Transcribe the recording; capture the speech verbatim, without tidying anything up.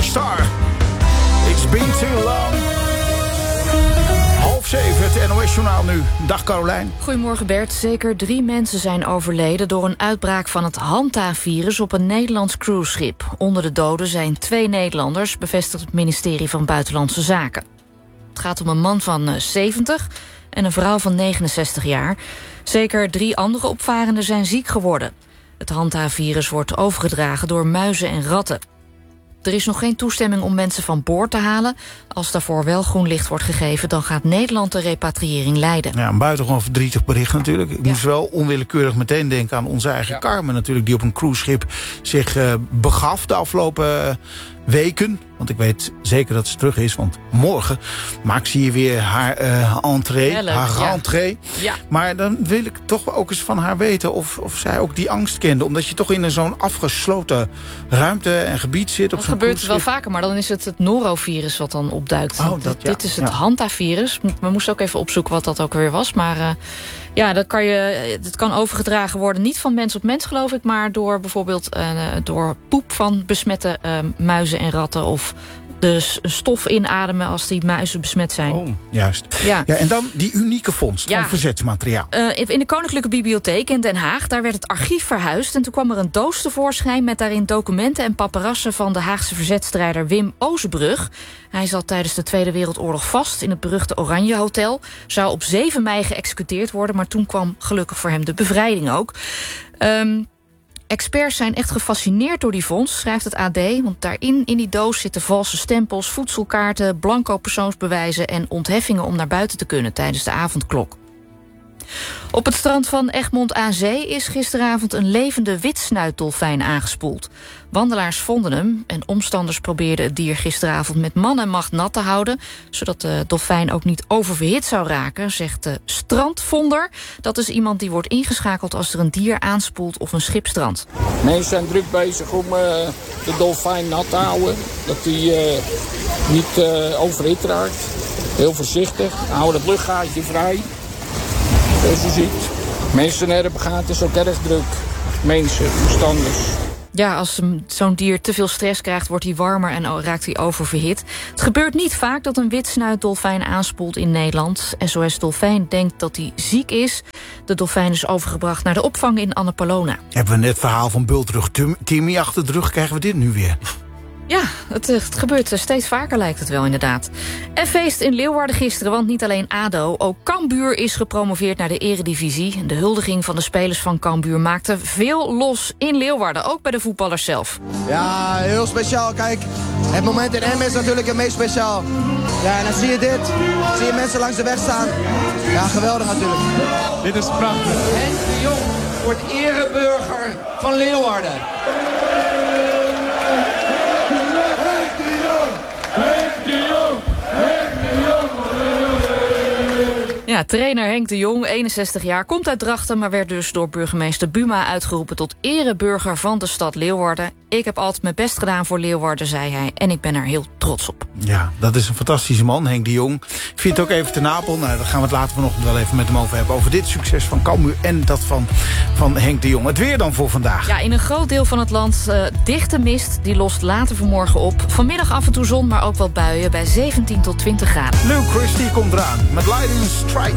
Star. It's been too long. Half zeven, het N O S-journaal nu. Dag Carolijn. Goedemorgen Bert. Zeker drie mensen zijn overleden door een uitbraak van het Hanta-virus op een Nederlands cruiseschip. Onder de doden zijn twee Nederlanders, bevestigt het ministerie van Buitenlandse Zaken. Het gaat om een man van zeventig en een vrouw van negenenzestig jaar. Zeker drie andere opvarenden zijn ziek geworden. Het Hanta-virus wordt overgedragen door muizen en ratten. Er is nog geen toestemming om mensen van boord te halen. Als daarvoor wel groen licht wordt gegeven, dan gaat Nederland de repatriëring leiden. Ja, een buitengewoon verdrietig bericht natuurlijk. Ik ja. moest wel onwillekeurig meteen denken aan onze eigen ja. Carmen natuurlijk, die op een cruiseschip zich uh, begaf de afgelopen uh, weken. Want ik weet zeker dat ze terug is, want morgen maakt ze hier weer haar uh, entree, ja, leuk, haar rentree. Ja. Ja. Maar dan wil ik toch ook eens van haar weten of, of zij ook die angst kende. Omdat je toch in zo'n afgesloten ruimte en gebied zit. Op dat zo'n gebeurt wel vaker, maar dan is het het norovirus wat dan opduikt. Oh, dat, ja. Dit is het ja. Hanta-virus. We moesten ook even opzoeken wat dat ook weer was. Maar uh, ja, dat kan, je, dat kan overgedragen worden. Niet van mens op mens, geloof ik, maar door bijvoorbeeld uh, door poep van besmette uh, muizen en ratten of de stof inademen als die muizen besmet zijn. Oh, juist. Ja. Ja, en dan die unieke vondst ja. van verzetsmateriaal. Uh, in de Koninklijke Bibliotheek in Den Haag, daar werd het archief verhuisd. En toen kwam er een doos tevoorschijn met daarin documenten en paparassen van de Haagse verzetstrijder Wim Ozenbrug. Hij zat tijdens de Tweede Wereldoorlog vast in het beruchte Oranje Hotel. Zou op zeven mei geëxecuteerd worden, maar toen kwam gelukkig voor hem de bevrijding ook. Um, Experts zijn echt gefascineerd door die vondst, schrijft het A D. Want daarin, in die doos, zitten valse stempels, voedselkaarten, blanco persoonsbewijzen en ontheffingen om naar buiten te kunnen tijdens de avondklok. Op het strand van Egmond aan Zee is gisteravond een levende witsnuitdolfijn aangespoeld. Wandelaars vonden hem en omstanders probeerden het dier gisteravond met man en macht nat te houden, zodat de dolfijn ook niet oververhit zou raken, zegt de strandvonder. Dat is iemand die wordt ingeschakeld als er een dier aanspoelt of een schip strandt. Mensen zijn druk bezig om uh, de dolfijn nat te houden, dat hij uh, niet uh, overhit raakt. Heel voorzichtig, houden het luchtgaatje vrij. Zoals je ziet, mensen hebben gaat, is ook erg druk. Mensen, omstanders. Ja, als zo'n dier te veel stress krijgt, wordt hij warmer en raakt hij oververhit. Het gebeurt niet vaak dat een witsnuitdolfijn aanspoelt in Nederland. S O S Dolfijn denkt dat hij ziek is. De dolfijn is overgebracht naar de opvang in Annapolona. Hebben we net het verhaal van Bultrug Timmy achter de rug, krijgen we dit nu weer? Ja, het, het gebeurt steeds vaker, lijkt het wel inderdaad. En feest in Leeuwarden gisteren, want niet alleen A D O... ook Cambuur is gepromoveerd naar de eredivisie. De huldiging van de spelers van Cambuur maakte veel los in Leeuwarden. Ook bij de voetballers zelf. Ja, heel speciaal. Kijk, het moment in Emmen is natuurlijk het meest speciaal. Ja, en dan zie je dit. Zie je mensen langs de weg staan. Ja, geweldig natuurlijk. Dit is prachtig. Henk de Jong wordt ereburger van Leeuwarden. Ja, trainer Henk de Jong, eenenzestig jaar, komt uit Drachten, maar werd dus door burgemeester Buma uitgeroepen tot ereburger van de stad Leeuwarden. Ik heb altijd mijn best gedaan voor Leeuwarden, zei hij, en ik ben er heel trots op. Ja, dat is een fantastische man, Henk de Jong. Ik vind het ook even te Napel. Nou, daar gaan we het later vanochtend wel even met hem over hebben. Over dit succes van Cambuur en dat van, van Henk de Jong. Het weer dan voor vandaag. Ja, in een groot deel van het land uh, dichte mist. Die lost later vanmorgen op. Vanmiddag af en toe zon, maar ook wat buien bij zeventien tot twintig graden. Luke Christie komt eraan met Lightning Strike